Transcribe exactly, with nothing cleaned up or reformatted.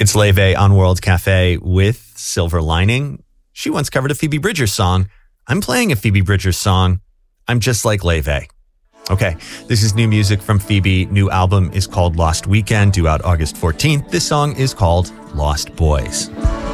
It's Leve on World Cafe with Silver Lining. She once covered a Phoebe Bridgers song. I'm playing a Phoebe Bridgers song. I'm just like Leve. Okay, this is new music from Phoebe. New album is called Lost Weekend, due out August fourteenth. This song is called Lost Boys.